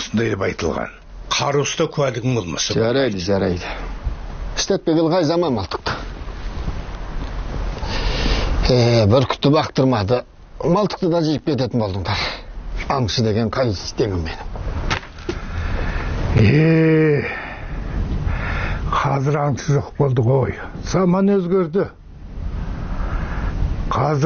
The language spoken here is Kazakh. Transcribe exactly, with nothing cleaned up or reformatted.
осындай деп айтылған. Қаруста куәлігің болмаса. Жарайды, жарайды. Істетпегіл қай заман малтықты. Е, бүркітті бақтырмады. Малтықты да жиып кететін болдыңдар. Аңшы деген қай істемін менің. Е, қазір аңшы жоқ болды ғой. Заман өзгерді. Қазір